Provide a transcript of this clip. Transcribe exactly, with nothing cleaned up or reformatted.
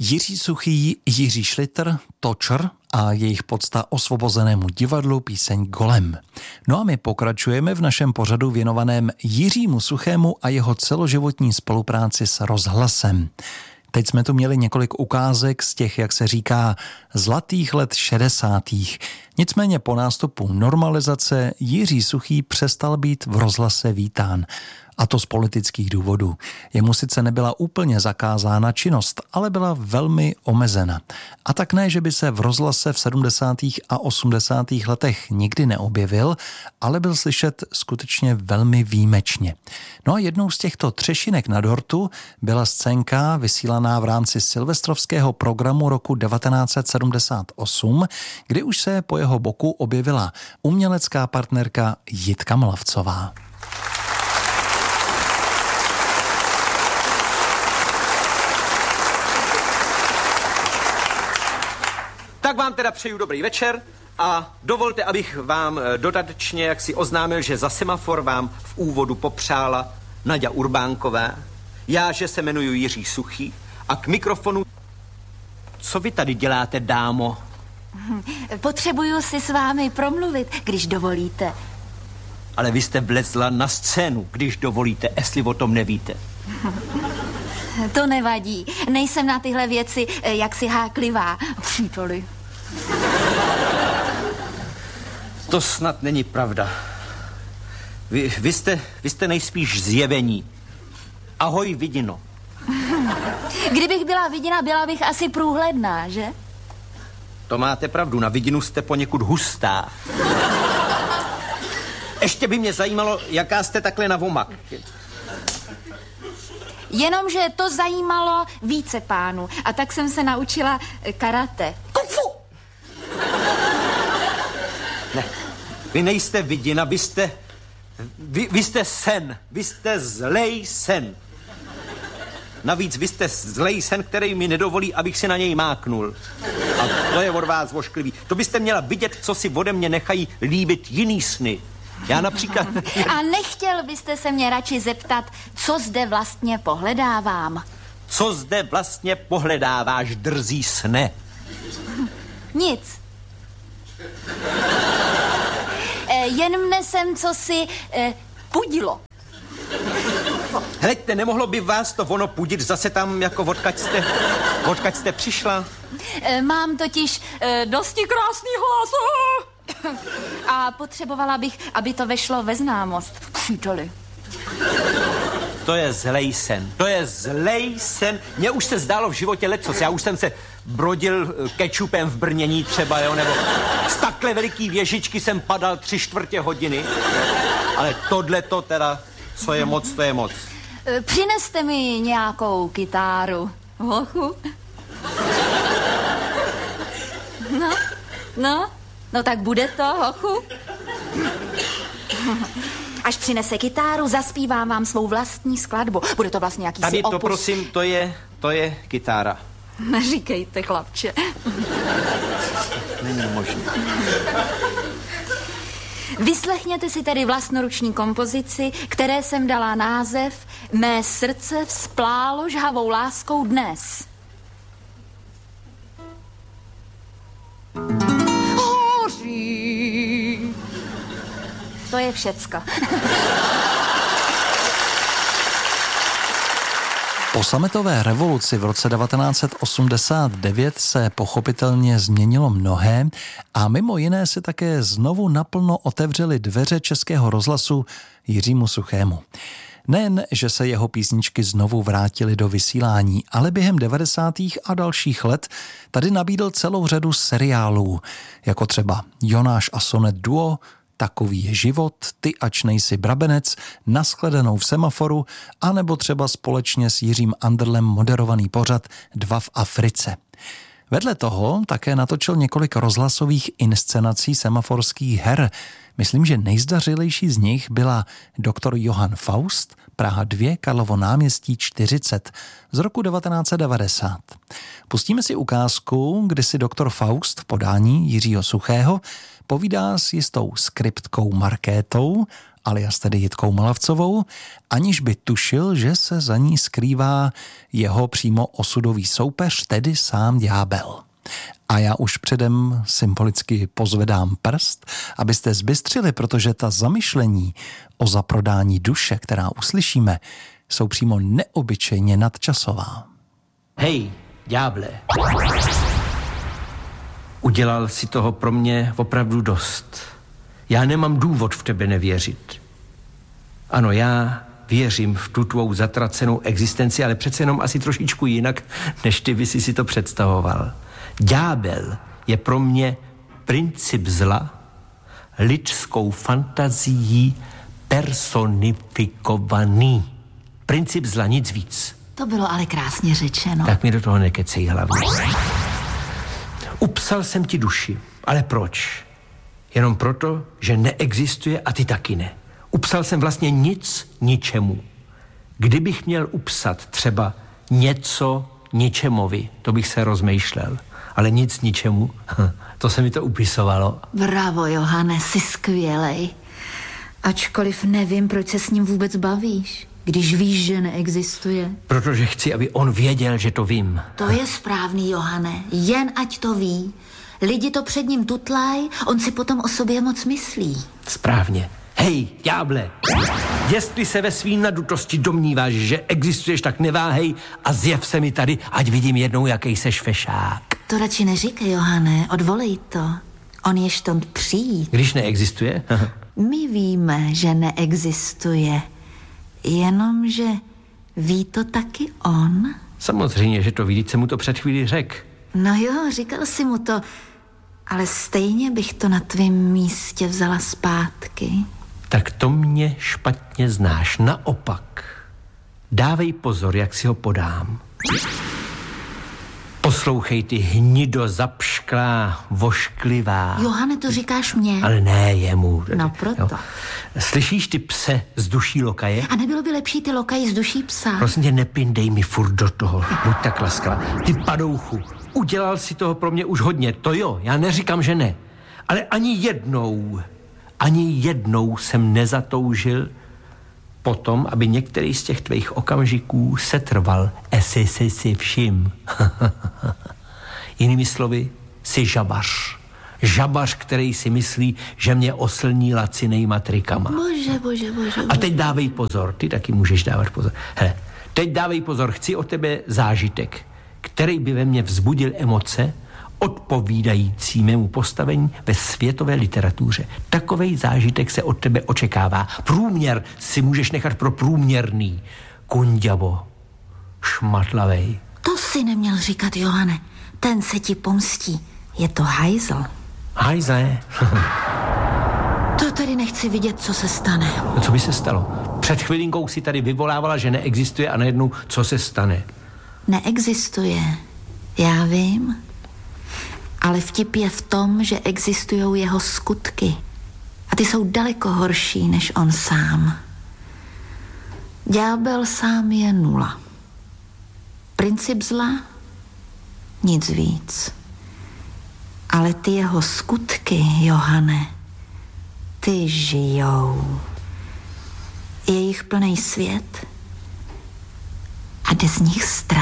Jiří Suchý, Jiří Šlitr, Točr a jejich pocta osvobozenému divadlu píseň Golem. No a my pokračujeme v našem pořadu věnovaném Jiřímu Suchému a jeho celoživotní spolupráci s rozhlasem. Teď jsme tu měli několik ukázek z těch, jak se říká, zlatých let šedesátých. Nicméně po nástupu normalizace Jiří Suchý přestal být v rozhlase vítán. A to z politických důvodů. Jemu sice nebyla úplně zakázána činnost, ale byla velmi omezena. A tak ne, že by se v rozhlase v sedmdesátých a osmdesátých letech nikdy neobjevil, ale byl slyšet skutečně velmi výjimečně. No a jednou z těchto třešinek na dortu byla scénka vysílaná v rámci silvestrovského programu roku devatenáct set sedmdesát osm, kdy už se po jeho boku objevila umělecká partnerka Jitka Mlavcová. Tak vám teda přeju dobrý večer a dovolte, abych vám dodatečně jaksi oznámil, že za semafor vám v úvodu popřála Naďa Urbánková, já, že se jmenuji Jiří Suchý a k mikrofonu... Co vy tady děláte, dámo? Potřebuju si s vámi promluvit, když dovolíte. Ale vy jste vlezla na scénu, když dovolíte, jestli o tom nevíte. To nevadí. Nejsem na tyhle věci jaksi háklivá. Příteli. To snad není pravda. Vy, vy, jste, vy jste nejspíš zjevení. Ahoj, vidino. Kdybych byla vidina, byla bych asi průhledná, že? To máte pravdu, na vidinu jste poněkud hustá. Ještě by mě zajímalo, jaká jste takhle na vomak. Jenomže to zajímalo více pánů. A tak jsem se naučila karate. Kung fu! Ne, vy nejste vidina, vy jste... Vy, vy jste sen. Vy jste zlej sen. Navíc vy jste zlej sen, který mi nedovolí, abych si na něj máknul. A to je od vás vošklivý. To byste měla vidět, co si ode mě nechají líbit jiný sny. Já například... A nechtěl byste se mě radši zeptat, co zde vlastně pohledávám? Co zde vlastně pohledáváš, drzý sne? Nic. E, jen mne sem cosi e, pudilo. Hleďte, nemohlo by vás to ono pudit zase tam, jako odkaď jste, odkaď jste přišla? E, mám totiž e, dosti krásný hlas. A potřebovala bych, aby to vešlo ve známost. Příteli. To je zlej sen. To je zlej sen. Mně už se zdálo v životě lecos. Já už jsem se brodil kečupem v brnění třeba, jo, nebo z takhle veliký věžičky jsem padal tři čtvrtě hodiny. Ale tohle to teda, co je moc, to je moc. Přineste mi nějakou kytáru, hochu. No, no. No tak bude to, hochu? Až přinese kytáru, zaspívám vám svou vlastní skladbu. Bude to vlastně jakýsi Tady to, opus. prosím, to je, to je kytára. Neříkejte, chlapče. Není možné. Vyslechněte si tedy vlastnoruční kompozici, které jsem dala název Mé srdce vzplálo žhavou láskou dnes. To je všecko. Po sametové revoluci v roce devatenáct set osmdesát devět se pochopitelně změnilo mnohé a mimo jiné se také znovu naplno otevřely dveře Českého rozhlasu Jiřímu Suchému. Nejen, že se jeho písničky znovu vrátily do vysílání, ale během devadesátých a dalších let tady nabídl celou řadu seriálů, jako třeba Jonáš a Sonet duo, Takový je život, Ty ač nejsi brabenec, Nashledanou v semaforu, anebo třeba společně s Jiřím Anderlem moderovaný pořad Dva v Africe. Vedle toho také natočil několik rozhlasových inscenací semaforských her. Myslím, že nejzdařilejší z nich byla Doktor Johann Faust, Praha dva, Karlovo náměstí čtyřicet z roku devatenáct set devadesát. Pustíme si ukázku, kdy si doktor Faust v podání Jiřího Suchého povídá s jistou skriptkou Markétou alias tedy Jitkou Molavcovou, aniž by tušil, že se za ní skrývá jeho přímo osudový soupeř, tedy sám ďábel. A já už předem symbolicky pozvedám prst, abyste zbystřili, protože ta zamyšlení o zaprodání duše, která uslyšíme, jsou přímo neobyčejně nadčasová. Hej, ďáble. Udělal si toho pro mě opravdu dost. Já nemám důvod v tebe nevěřit. Ano, já věřím v tu tvou zatracenou existenci, ale přece jenom asi trošičku jinak, než ty by si si to představoval. Ďábel je pro mě princip zla, lidskou fantazií personifikovaný. Princip zla, nic víc. To bylo ale krásně řečeno. Tak mi do toho nekecej hlavně. Upsal jsem ti duši, ale proč? Jenom proto, že neexistuje a ty taky ne. Upsal jsem vlastně nic ničemu. Kdybych měl upsat třeba něco ničemovi, to bych se rozmýšlel. Ale nic ničemu, to se mi to upisovalo. Bravo, Johane, jsi skvělej. Ačkoliv nevím, proč se s ním vůbec bavíš, když víš, že neexistuje. Protože chci, aby on věděl, že to vím. To je správný, Johane, jen ať to ví. Lidi to před ním tutlaj, on si potom o sobě moc myslí. Správně. Hej, ďáble, jestli se ve svý nadutosti domníváš, že existuješ, tak neváhej a zjev se mi tady, ať vidím jednou, jaký seš fešák. To radši neříkej, Johane, odvolej to. On je štont přijít. Když neexistuje? My víme, že neexistuje, jenomže ví to taky on. Samozřejmě, že to ví, když jsem mu to před chvíli řekl. No jo, říkal jsi mu to, ale stejně bych to na tvém místě vzala zpátky. Tak to mě špatně znáš. Naopak, dávej pozor, jak si ho podám. Poslouchej ty hnido zapšklá, vošklivá. Johane, to říkáš mě. Ale ne jemu. No proto. Jo. Slyšíš ty pse z duší lokaje? A nebylo by lepší ty lokaji z duší psa? Prosím tě, nepindej mi furt do toho. Buď tak laskavá. Ty padouchu, udělal si toho pro mě už hodně. To jo, já neříkám, že ne. Ale ani jednou, ani jednou jsem nezatoužil potom, aby některý z těch tvých okamžiků setrval. Esi si si všim. Jinými slovy, jsi žabař. Žabař, který si myslí, že mě oslní lacinejma trikama. Bože, bože, bože. A teď dávej pozor, ty taky můžeš dávat pozor. Hele, teď dávej pozor, chci od tebe zážitek, který by ve mně vzbudil emoce, odpovídající mému postavení ve světové literatuře. Takovej zážitek se od tebe očekává. Průměr si můžeš nechat pro průměrný. Kunďavo, šmatlavej. To si neměl říkat, Johane. Ten se ti pomstí. Je to hajzl. Hajzle. To tady nechci vidět, co se stane. No, co by se stalo? Před chvilinkou si tady vyvolávala, že neexistuje a najednou, co se stane? Neexistuje. Já vím. Ale vtip je v tom, že existují jeho skutky. A ty jsou daleko horší, než on sám. Ďábel sám je nula. Princip zla? Nic víc. Ale ty jeho skutky, Johane, ty žijou. Je jich plnej svět a jde z nich strach.